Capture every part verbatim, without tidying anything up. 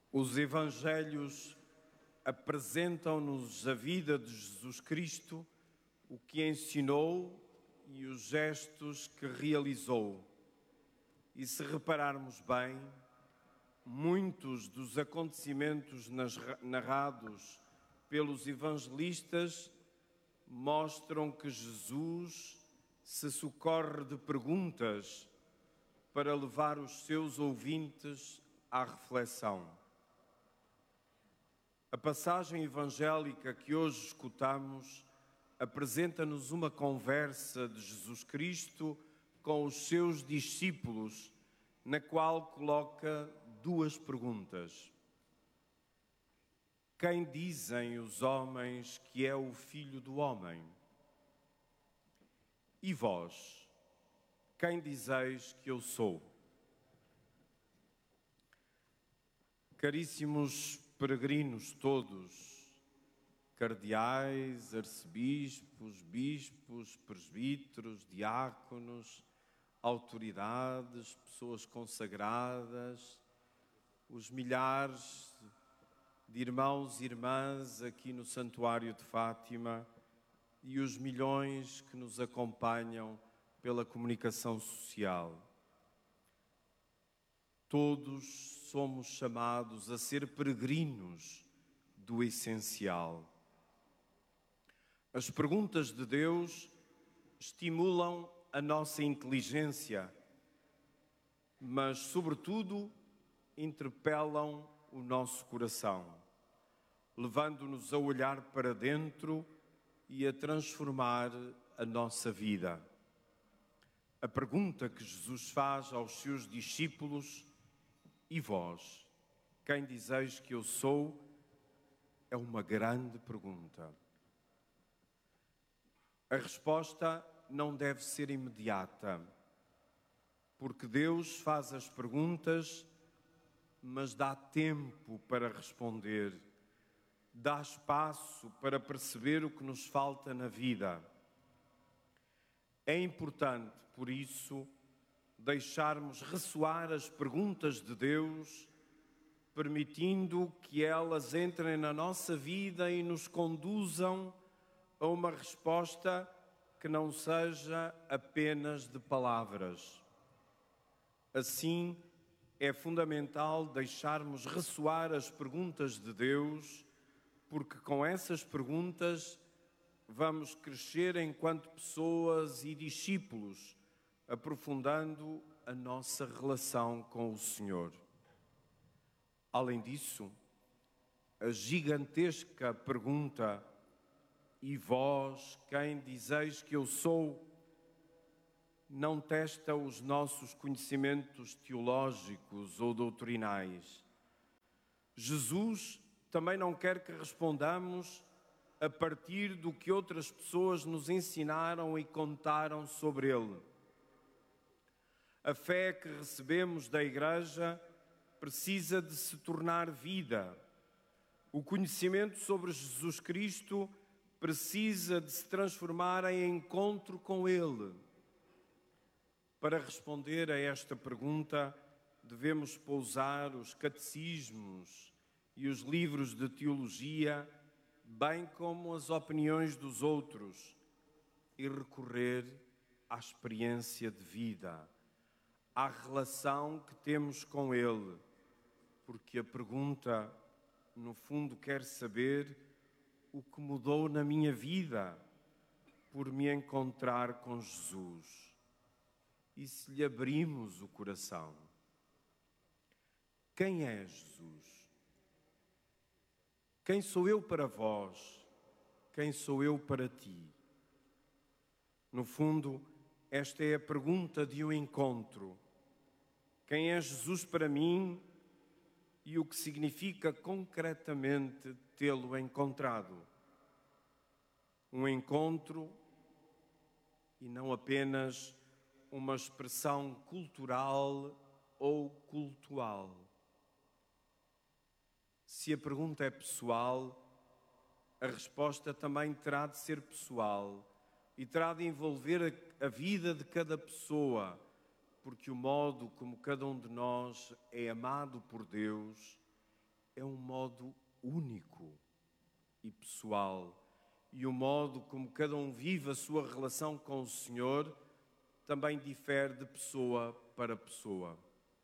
Os Evangelhos apresentam-nos a vida de Jesus Cristo, o que ensinou e os gestos que realizou. E se repararmos bem, muitos dos acontecimentos narrados pelos evangelistas mostram que Jesus se socorre de perguntas para levar os seus ouvintes à reflexão. A passagem evangélica que hoje escutamos apresenta-nos uma conversa de Jesus Cristo com os seus discípulos, na qual coloca duas perguntas. Quem dizem os homens que é o Filho do Homem? E vós, quem dizeis que eu sou? Caríssimos peregrinos todos, cardeais, arcebispos, bispos, presbíteros, diáconos, autoridades, pessoas consagradas, os milhares de irmãos e irmãs aqui no Santuário de Fátima e os milhões que nos acompanham pela comunicação social. Todos somos chamados a ser peregrinos do essencial. As perguntas de Deus estimulam a nossa inteligência, mas, sobretudo, interpelam o nosso coração, levando-nos a olhar para dentro e a transformar a nossa vida. A pergunta que Jesus faz aos seus discípulos: e vós, quem dizeis que eu sou? É uma grande pergunta. A resposta não deve ser imediata, porque Deus faz as perguntas, mas dá tempo para responder, dá espaço para perceber o que nos falta na vida. É importante, por isso, deixarmos ressoar as perguntas de Deus, permitindo que elas entrem na nossa vida e nos conduzam a uma resposta que não seja apenas de palavras. Assim, é fundamental deixarmos ressoar as perguntas de Deus, porque com essas perguntas vamos crescer enquanto pessoas e discípulos, aprofundando a nossa relação com o Senhor. Além disso, a gigantesca pergunta: e vós, quem dizeis que eu sou? Não testa os nossos conhecimentos teológicos ou doutrinais. Jesus também não quer que respondamos a partir do que outras pessoas nos ensinaram e contaram sobre Ele. A fé que recebemos da Igreja precisa de se tornar vida. O conhecimento sobre Jesus Cristo precisa de se transformar em encontro com Ele. Para responder a esta pergunta, devemos pousar os catecismos e os livros de teologia, bem como as opiniões dos outros, e recorrer à experiência de vida, à relação que temos com Ele, porque a pergunta, no fundo, quer saber o que mudou na minha vida por me encontrar com Jesus. E se lhe abrimos o coração? Quem é Jesus? Quem sou eu para vós? Quem sou eu para ti? No fundo, esta é a pergunta de um encontro. Quem é Jesus para mim e o que significa concretamente tê-lo encontrado? Um encontro e não apenas uma expressão cultural ou cultual. Se a pergunta é pessoal, a resposta também terá de ser pessoal e terá de envolver a, a vida de cada pessoa, porque o modo como cada um de nós é amado por Deus é um modo único e pessoal, e o modo como cada um vive a sua relação com o Senhor também difere de pessoa para pessoa.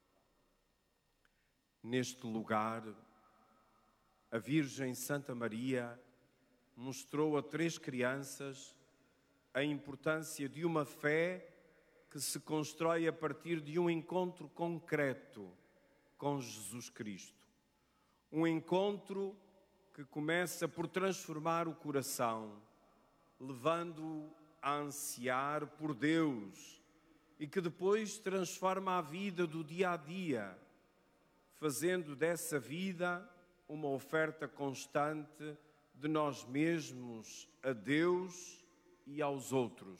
Neste lugar, a Virgem Santa Maria mostrou a três crianças a importância de uma fé que se constrói a partir de um encontro concreto com Jesus Cristo. Um encontro que começa por transformar o coração, levando-o a ansiar por Deus e que depois transforma a vida do dia a dia, fazendo dessa vida uma oferta constante de nós mesmos a Deus e aos outros.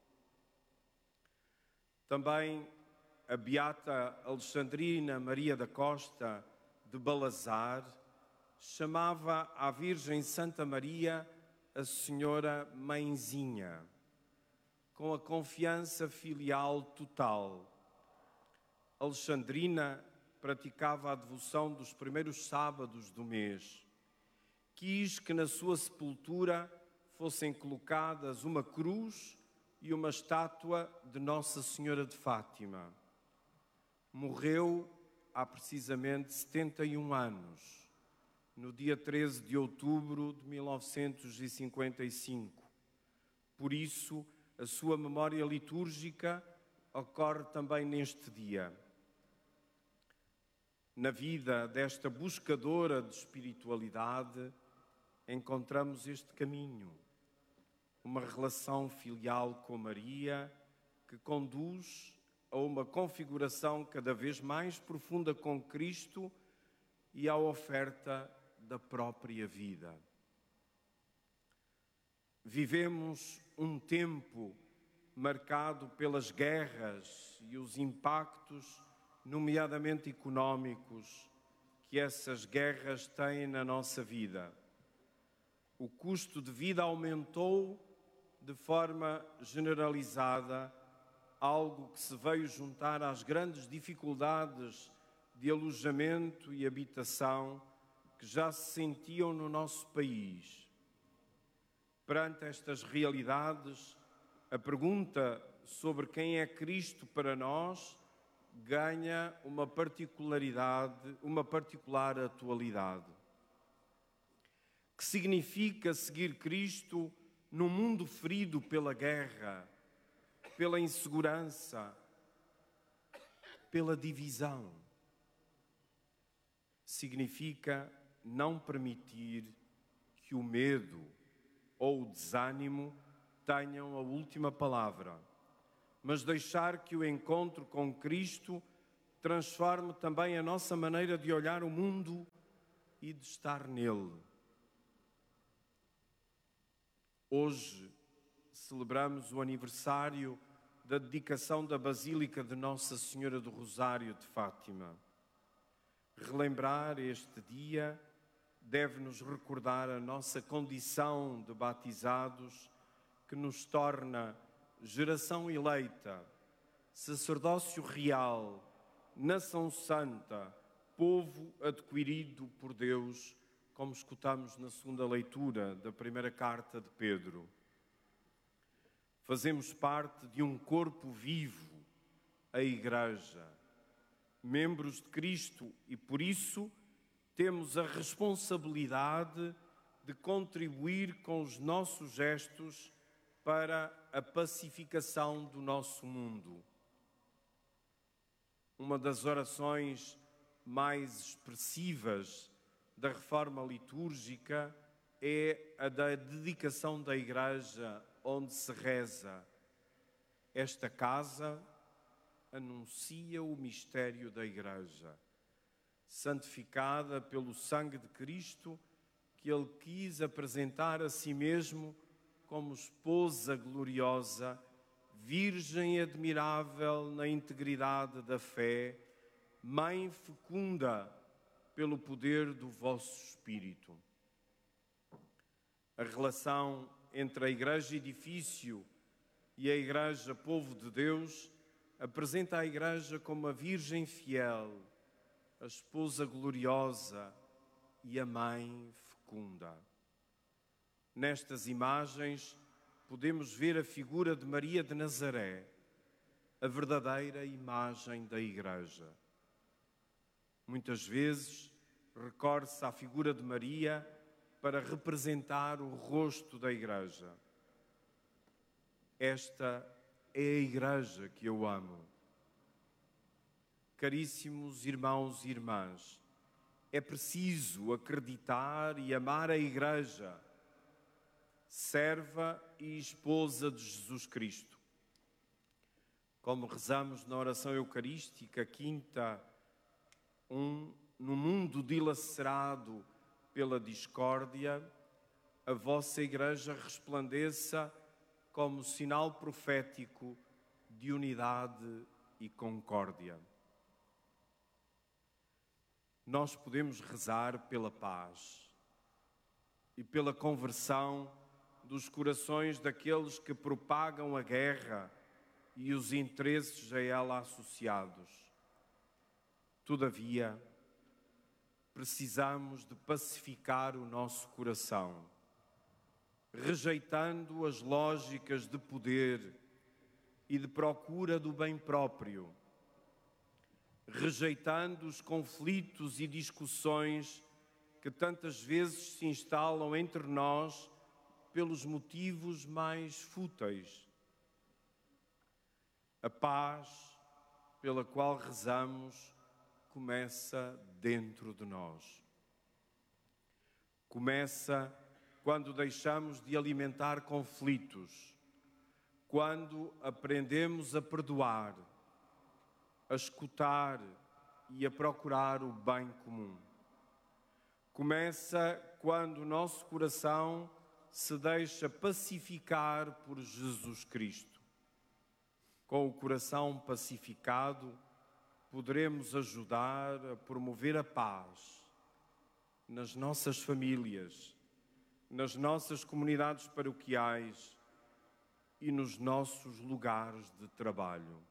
Também a beata Alexandrina Maria da Costa de Balazar chamava a Virgem Santa Maria a Senhora Mãezinha, com a confiança filial total. Alexandrina praticava a devoção dos primeiros sábados do mês. Quis que na sua sepultura fossem colocadas uma cruz e uma estátua de Nossa Senhora de Fátima. Morreu há precisamente setenta e um anos, no dia treze de outubro de mil novecentos e cinquenta e cinco. Por isso, a sua memória litúrgica ocorre também neste dia. Na vida desta buscadora de espiritualidade, encontramos este caminho, uma relação filial com Maria que conduz a uma configuração cada vez mais profunda com Cristo e à oferta da própria vida. Vivemos um tempo marcado pelas guerras e os impactos, nomeadamente económicos, que essas guerras têm na nossa vida. O custo de vida aumentou de forma generalizada, algo que se veio juntar às grandes dificuldades de alojamento e habitação que já se sentiam no nosso país. Perante estas realidades, a pergunta sobre quem é Cristo para nós ganha uma particularidade, uma particular atualidade. Que significa seguir Cristo num mundo ferido pela guerra, pela insegurança, pela divisão? Significa não permitir que o medo ou o desânimo tenham a última palavra, mas deixar que o encontro com Cristo transforme também a nossa maneira de olhar o mundo e de estar nele. Hoje celebramos o aniversário da dedicação da Basílica de Nossa Senhora do Rosário de Fátima. Relembrar este dia deve-nos recordar a nossa condição de batizados, que nos torna geração eleita, sacerdócio real, nação santa, povo adquirido por Deus, como escutamos na segunda leitura da primeira carta de Pedro. Fazemos parte de um corpo vivo, a Igreja, membros de Cristo, e por isso temos a responsabilidade de contribuir com os nossos gestos para a pacificação do nosso mundo. Uma das orações mais expressivas da reforma litúrgica é a da dedicação da Igreja, onde se reza: esta casa anuncia o mistério da Igreja, santificada pelo sangue de Cristo, que Ele quis apresentar a si mesmo como esposa gloriosa, virgem admirável na integridade da fé, mãe fecunda pelo poder do vosso Espírito. A relação entre a Igreja edifício e a Igreja povo de Deus apresenta a Igreja como a Virgem fiel, a esposa gloriosa, e a mãe fecunda. Nestas imagens podemos ver a figura de Maria de Nazaré, a verdadeira imagem da Igreja. Muitas vezes recorre-se à figura de Maria para representar o rosto da Igreja. Esta é a Igreja que eu amo. Caríssimos irmãos e irmãs, é preciso acreditar e amar a Igreja, serva e esposa de Jesus Cristo. Como rezamos na oração eucarística, quinta, um, no mundo dilacerado pela discórdia, a vossa Igreja resplandeça como sinal profético de unidade e concórdia. Nós podemos rezar pela paz e pela conversão dos corações daqueles que propagam a guerra e os interesses a ela associados. Todavia, precisamos de pacificar o nosso coração, rejeitando as lógicas de poder e de procura do bem próprio, rejeitando os conflitos e discussões que tantas vezes se instalam entre nós pelos motivos mais fúteis. A paz pela qual rezamos começa dentro de nós. Começa quando deixamos de alimentar conflitos, quando aprendemos a perdoar, a escutar e a procurar o bem comum. Começa quando o nosso coração se deixa pacificar por Jesus Cristo. Com o coração pacificado, poderemos ajudar a promover a paz nas nossas famílias, nas nossas comunidades paroquiais e nos nossos lugares de trabalho.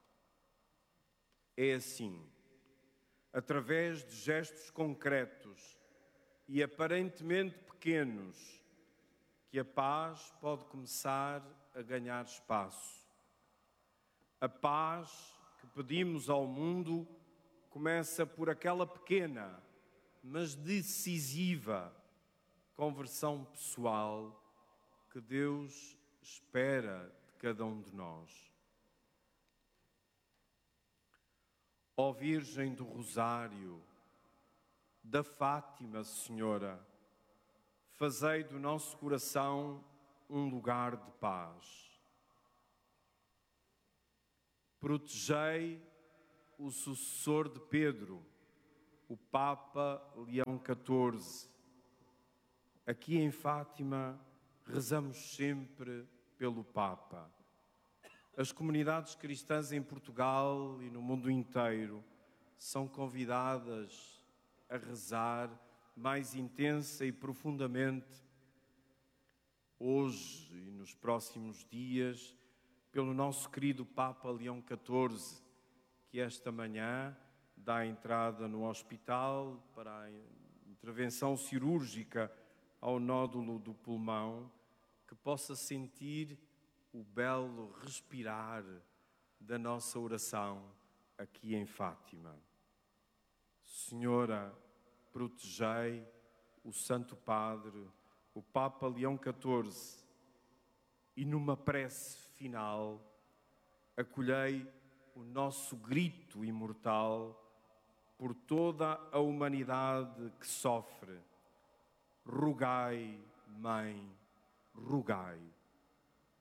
É assim, através de gestos concretos e aparentemente pequenos, que a paz pode começar a ganhar espaço. A paz que pedimos ao mundo começa por aquela pequena, mas decisiva conversão pessoal que Deus espera de cada um de nós. Ó Virgem do Rosário, da Fátima, Senhora, fazei do nosso coração um lugar de paz. Protegei o sucessor de Pedro, o Papa Leão catorze. Aqui em Fátima rezamos sempre pelo Papa. As comunidades cristãs em Portugal e no mundo inteiro são convidadas a rezar mais intensa e profundamente, hoje e nos próximos dias, pelo nosso querido Papa Leão catorze, que esta manhã dá entrada no hospital para a intervenção cirúrgica ao nódulo do pulmão, que possa sentir o belo respirar da nossa oração aqui em Fátima. Senhora, protegei o Santo Padre, o Papa Leão catorze, e numa prece final, acolhei o nosso grito imortal por toda a humanidade que sofre. Rogai, Mãe, rogai.